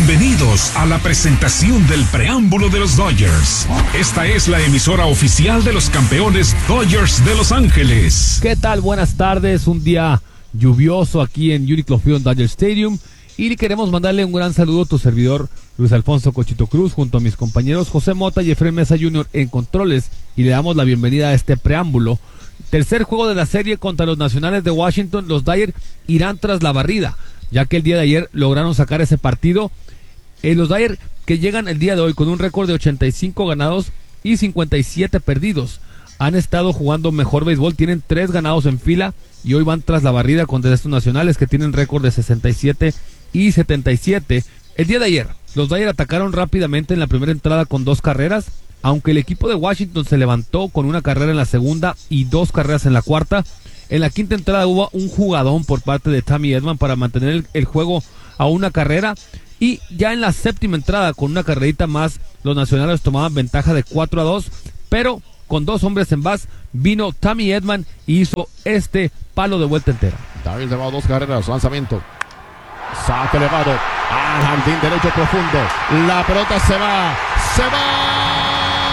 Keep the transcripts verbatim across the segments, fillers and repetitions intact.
Bienvenidos a la presentación del preámbulo de los Dodgers. Esta es la emisora oficial de los campeones Dodgers de Los Ángeles. ¿Qué tal? Buenas tardes. Un día lluvioso aquí en Uniqlo Field Dodger Stadium. Y queremos mandarle un gran saludo a tu servidor, Luis Alfonso Cochito Cruz, junto a mis compañeros José Mota y Efraín Mesa junior en controles. Y le damos la bienvenida a este preámbulo. Tercer juego de la serie contra los Nacionales de Washington. Los Dodgers irán tras la barrida, ya que el día de ayer lograron sacar ese partido. Eh, los Dodgers que llegan el día de hoy con un récord de ochenta y cinco ganados y cincuenta y siete perdidos. Han estado jugando mejor béisbol, tienen tres ganados en fila y hoy van tras la barrida contra estos Nacionales que tienen récord de sesenta y siete y setenta y siete. El día de ayer, los Dodgers atacaron rápidamente en la primera entrada con dos carreras, aunque el equipo de Washington se levantó con una carrera en la segunda y dos carreras en la cuarta. En la quinta entrada hubo un jugadón por parte de Tommy Edman para mantener el, el juego a una carrera. Y ya en la séptima entrada, con una carrerita más, los Nacionales tomaban ventaja de cuatro a dos. Pero con dos hombres en base, vino Tommy Edman y hizo este palo de vuelta entera. David lleva dos carreras, lanzamiento. Saque elevado al jardín derecho profundo. La pelota se va. Se va.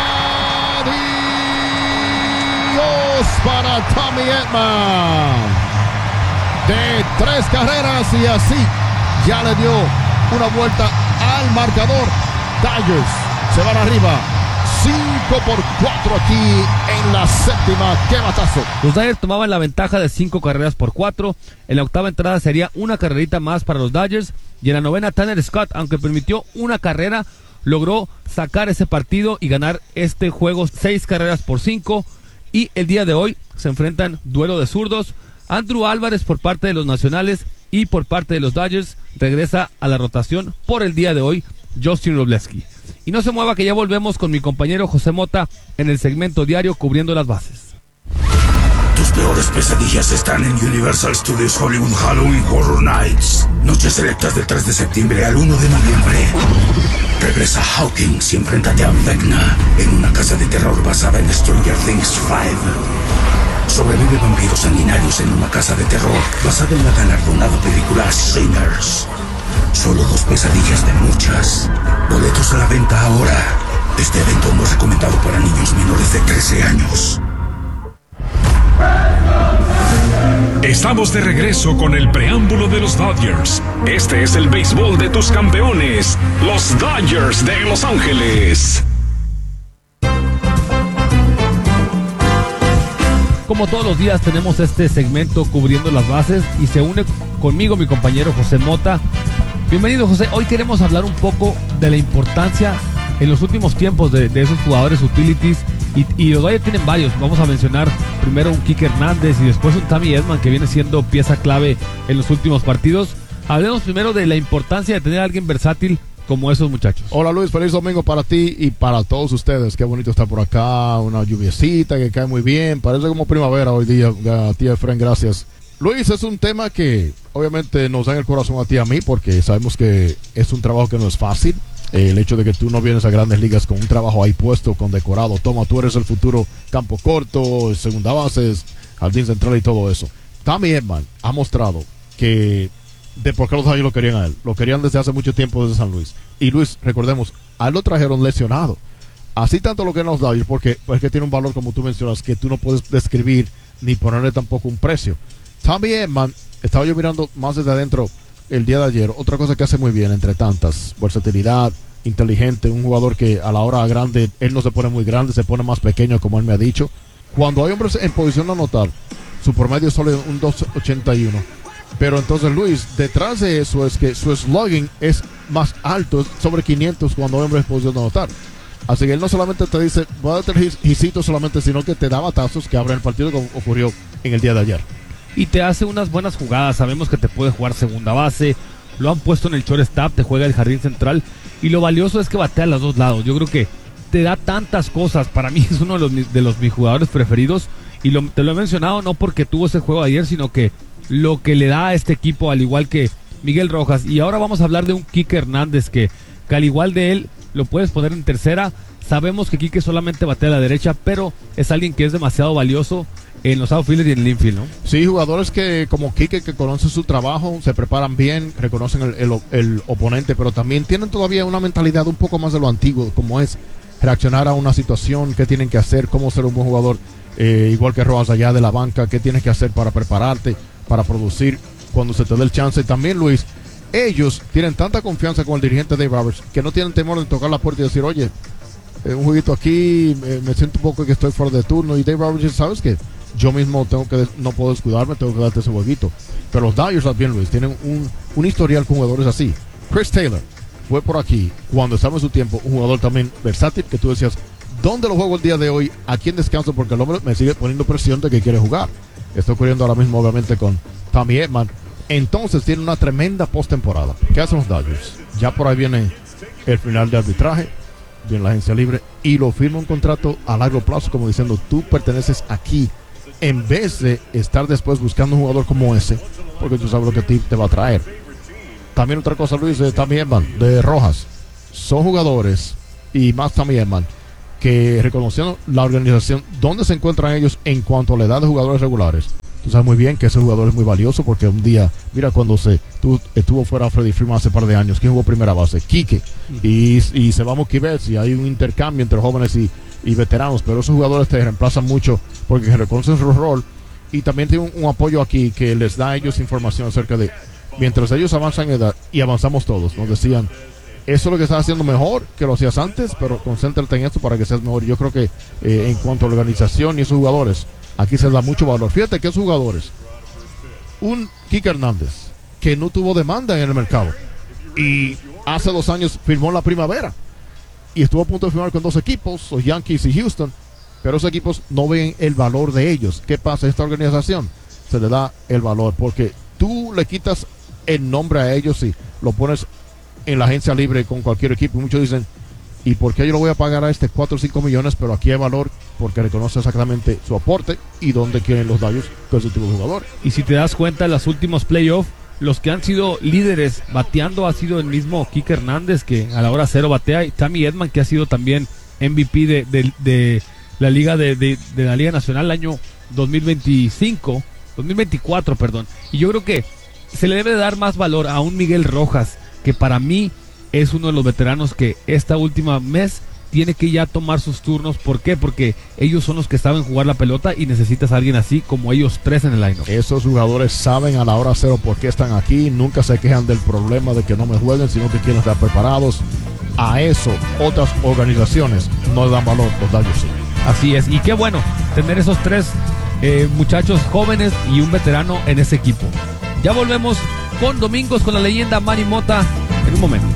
Dios para Tommy Edman. De tres carreras y así ya le dio una vuelta al marcador. Dodgers se van arriba. cinco por cuatro aquí en la séptima. ¡Qué batazo! Los Dodgers tomaban la ventaja de cinco carreras por cuatro. En la octava entrada sería una carrerita más para los Dodgers. Y en la novena, Tanner Scott, aunque permitió una carrera, logró sacar ese partido y ganar este juego seis carreras por cinco. Y el día de hoy se enfrentan duelo de zurdos. Andrew Álvarez por parte de los Nacionales y por parte de los Dodgers regresa a la rotación por el día de hoy Justin Robleski. Y no se mueva que ya volvemos con mi compañero José Mota en el segmento diario cubriendo las bases. Tus peores pesadillas están en Universal Studios Hollywood Halloween Horror Nights. Noches selectas del tres de septiembre al uno de noviembre. Regresa Hawkins y enfréntate a Vecna en una casa de terror basada en Stranger Things cinco. Sobrevive vampiros sanguinarios en una casa de terror basada en la galardonada película Sinners. Solo dos pesadillas de muchas. Boletos a la venta ahora. Este evento no es recomendado para niños menores de trece años. Estamos de regreso con el preámbulo de los Dodgers. Este es el béisbol de tus campeones, los Dodgers de Los Ángeles. Como todos los días tenemos este segmento cubriendo las bases y se une conmigo mi compañero José Mota. Bienvenido, José. Hoy queremos hablar un poco de la importancia en los últimos tiempos de, de esos jugadores utilities y, y los Dodgers tienen varios. Vamos a mencionar primero un Kike Hernández y después un Tommy Edman que viene siendo pieza clave en los últimos partidos. Hablemos primero de la importancia de tener a alguien versátil como esos muchachos. Hola Luis, feliz domingo para ti y para todos ustedes. Qué bonito estar por acá, una lluviecita que cae muy bien, parece como primavera hoy día. A ti, Efraín, gracias. Luis, es un tema que obviamente nos da en el corazón a ti y a mí, porque sabemos que es un trabajo que no es fácil. El hecho de que tú no vienes a grandes ligas con un trabajo ahí puesto, con decorado. Toma, tú eres el futuro campo corto, segunda base, jardín central y todo eso. Tommy Edman ha mostrado que de por qué los Dodgers lo querían a él. Lo querían desde hace mucho tiempo desde San Luis. Y Luis, recordemos, a él lo trajeron lesionado. Así tanto lo que nos da porque es que tiene un valor, como tú mencionas, que tú no puedes describir ni ponerle tampoco un precio. Tommy Edman, estaba yo mirando más desde adentro el día de ayer. Otra cosa que hace muy bien, entre tantas, versatilidad, inteligente, un jugador que a la hora grande, él no se pone muy grande, se pone más pequeño, como él me ha dicho. Cuando hay hombres en posición de anotar, su promedio es solo un dos ochenta y uno. Pero entonces, Luis, detrás de eso es que su slugging es más alto, es sobre quinientos cuando hay hombres en posición de anotar. Así que él no solamente te dice, voy a darte el hijito solamente, sino que te da batazos que abren el partido, como ocurrió en el día de ayer. Y te hace unas buenas jugadas. Sabemos que te puede jugar segunda base, lo han puesto en el shortstop, te juega el jardín central y lo valioso es que batea a los dos lados. Yo creo que te da tantas cosas. Para mí es uno de los, de los mis jugadores preferidos y lo, te lo he mencionado no porque tuvo ese juego ayer, sino que lo que le da a este equipo, al igual que Miguel Rojas. Y ahora vamos a hablar de un Kike Hernández que, que al igual de él lo puedes poner en tercera Sabemos que Quique solamente batea a la derecha, pero es alguien que es demasiado valioso en los outfielders y en el infield, ¿no? Sí, jugadores que como Quique, que conocen su trabajo, se preparan bien, reconocen el, el, el oponente, pero también tienen todavía una mentalidad un poco más de lo antiguo, como es reaccionar a una situación, qué tienen que hacer, cómo ser un buen jugador, eh, igual que Rojas allá de la banca, qué tienes que hacer para prepararte, para producir cuando se te dé el chance. Y también, Luis, ellos tienen tanta confianza con el dirigente Dave Roberts que no tienen temor de tocar la puerta y decir, oye, eh, un jueguito aquí, eh, me siento un poco que estoy fuera de turno. Y Dave Roberts dice, ¿sabes qué? Yo mismo tengo que, no puedo descuidarme, tengo que darte ese jueguito. Pero los Dodgers también, Luis, tienen un, un historial con jugadores así. Chris Taylor fue por aquí cuando estaba en su tiempo, un jugador también versátil, que tú decías, ¿dónde lo juego el día de hoy? ¿A quién descanso? Porque el hombre me sigue poniendo presión de que quiere jugar. Está ocurriendo ahora mismo, obviamente, con Tommy Edman. Entonces tiene una tremenda postemporada. ¿Qué hacen los Dodgers? Ya por ahí viene el final de arbitraje, viene la agencia libre y lo firma un contrato a largo plazo, como diciendo, tú perteneces aquí, en vez de estar después buscando un jugador como ese, porque tú sabes lo que a ti te va a traer. También otra cosa, Luis, de Tommy Edman, de Rojas, son jugadores, y más Tommy Edman, que reconociendo la organización, dónde se encuentran ellos en cuanto a la edad de jugadores regulares. Tú sabes muy bien que ese jugador es muy valioso, porque un día, mira, cuando se tú, estuvo fuera Freddie Freeman hace par de años, ¿quién jugó primera base? Quique. Y, y se va Mookie Betts, y hay un intercambio entre jóvenes y, y veteranos, pero esos jugadores te reemplazan mucho porque reconocen su rol, y también tienen un, un apoyo aquí que les da a ellos información acerca de, mientras ellos avanzan en edad, y avanzamos todos, nos decían, eso es lo que estás haciendo mejor que lo hacías antes, pero concéntrate en esto para que seas mejor. Yo creo que eh, en cuanto a la organización y esos jugadores, aquí se da mucho valor. Fíjate que esos jugadores, un Quique Hernández, que no tuvo demanda en el mercado, y hace dos años firmó la primavera, y estuvo a punto de firmar con dos equipos, los Yankees y Houston, pero esos equipos no ven el valor de ellos. ¿Qué pasa? Esta organización se le da el valor, porque tú le quitas el nombre a ellos y lo pones en la agencia libre con cualquier equipo. Y muchos dicen, ¿y por qué yo lo voy a pagar a este cuatro o cinco millones? Pero aquí hay valor porque reconoce exactamente su aporte y dónde quieren los Dodgers con ese tipo de jugador. Y si te das cuenta, en los últimos playoffs, los que han sido líderes bateando ha sido el mismo Quique Hernández, que a la hora cero batea, y Tommy Edman, que ha sido también M V P de, de, de la Liga de, de, de la Liga Nacional el año dos mil veinticinco, dos mil veinticuatro, perdón. Y yo creo que se le debe dar más valor a un Miguel Rojas, que para mí es uno de los veteranos que esta última mes tiene que ya tomar sus turnos. ¿Por qué? Porque ellos son los que saben jugar la pelota y necesitas a alguien así como ellos tres en el line-up. Esos jugadores saben a la hora cero por qué están aquí, nunca se quejan del problema de que no me jueguen, sino que quieren estar preparados. A eso otras organizaciones no le dan valor, los Dodgers sí. Así es, y qué bueno tener esos tres eh, muchachos jóvenes y un veterano en ese equipo. Ya volvemos con Domingos, con la leyenda Manny Mota en un momento.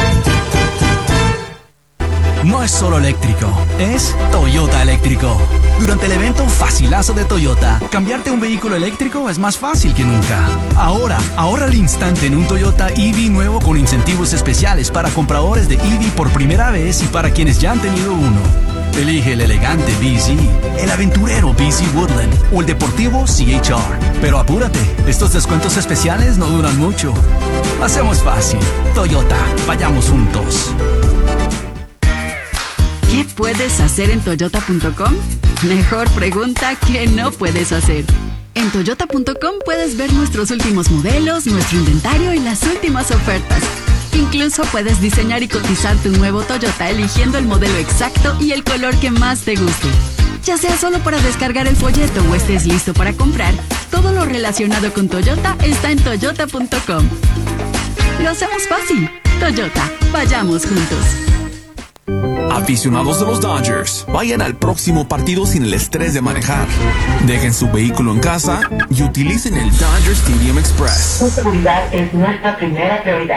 No es solo eléctrico, es Toyota eléctrico. Durante el evento Facilazo de Toyota, cambiarte a un vehículo eléctrico es más fácil que nunca. Ahora, ahorra al instante en un Toyota E V nuevo con incentivos especiales para compradores de E V por primera vez y para quienes ya han tenido uno. Elige el elegante B Z, el aventurero B Z Woodland o el deportivo C H R. Pero apúrate, estos descuentos especiales no duran mucho. Hacemos fácil. Toyota, vayamos juntos. ¿Qué puedes hacer en toyota punto com? Mejor pregunta que no puedes hacer. En toyota punto com puedes ver nuestros últimos modelos, nuestro inventario y las últimas ofertas. Incluso puedes diseñar y cotizar tu nuevo Toyota eligiendo el modelo exacto y el color que más te guste. Ya sea solo para descargar el folleto o estés listo para comprar, todo lo relacionado con Toyota está en toyota punto com. Lo hacemos fácil. Toyota, vayamos juntos. Aficionados de los Dodgers, vayan al próximo partido sin el estrés de manejar. Dejen su vehículo en casa y utilicen el Dodger Stadium Express. Su seguridad es nuestra primera prioridad.